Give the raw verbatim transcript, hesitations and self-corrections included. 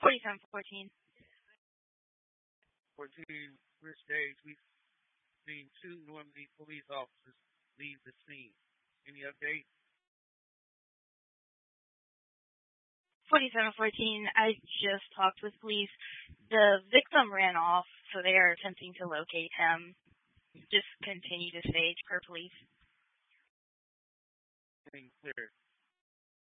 forty-seven fourteen. fourteen, we're stage. We've seen two Normandy police officers leave the scene. Any update? forty-seven fourteen, I just talked with police. The victim ran off, so they are attempting to locate him. Just continue to stage per police. Getting clear.